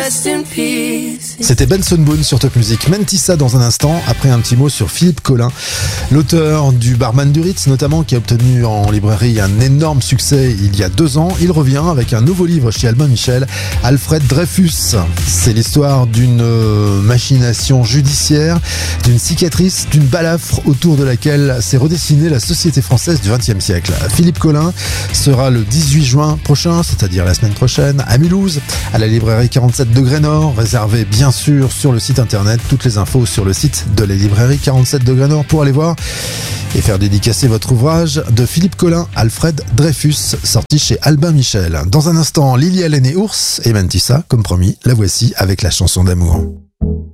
rest in peace. C'était Benson Boone sur Top Music. Mentissa dans un instant, après un petit mot sur Philippe Collin, l'auteur du Barman du Ritz notamment, qui a obtenu en librairie un énorme succès il y a 2 ans. Il revient avec un nouveau livre chez Albin Michel, Alfred Dreyfus. C'est l'histoire d'une machination judiciaire, d'une cicatrice, d'une balafre autour de laquelle s'est redessinée la société française du XXe siècle. Philippe Collin sera le 18 juin prochain, c'est-à-dire la semaine prochaine, à Mulhouse, à la librairie 47 degrés Nord, réservé bien sûr sur le site internet. Toutes les infos sur le site de la librairie 47 degrés Nord pour aller voir et faire dédicacer votre ouvrage de Philippe Collin, Alfred Dreyfus, sorti chez Albin Michel. Dans un instant, Lily Allen et Ours et Mentissa, comme promis, la voici avec la chanson d'amour.